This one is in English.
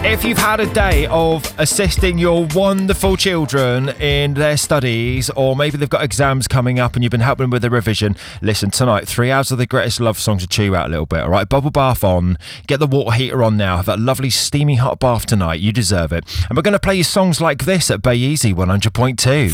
If you've had a day of assisting your wonderful children in their studies, or maybe they've got exams coming up and you've been helping with the revision, listen, tonight, 3 hours of the greatest love songs to chew out a little bit, all right? Bubble bath on, get the water heater on now, have that lovely steamy hot bath tonight. You deserve it. And we're going to play you songs like this at Bay Easy 100.2.